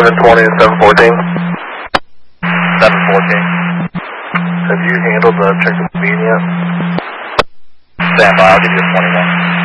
720 and 714. 714. Have you handled the check the speed yet? Stand by, I'll give you a 21.